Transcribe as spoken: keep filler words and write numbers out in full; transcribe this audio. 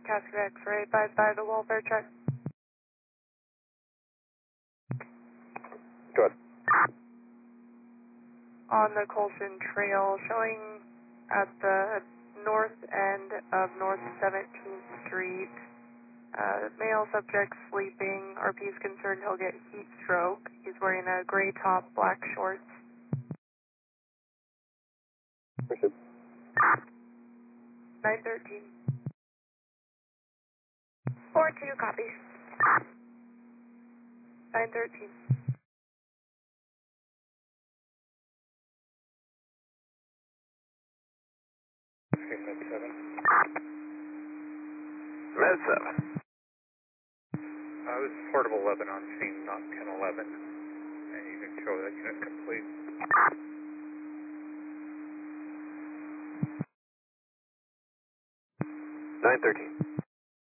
Cascade X-ray, advised by the welfare check. Go ahead. On the Colson Trail, showing at the north end of North seventeenth Street. Uh, male subject sleeping. R P is concerned he'll get heat stroke. He's wearing a gray top, black shorts. Appreciate. nine thirteen. four two, copy. nine thirteen. Med seven. Med seven. Uh, this is Port of eleven on scene, not ten eleven. And you can show that unit complete. nine thirteen.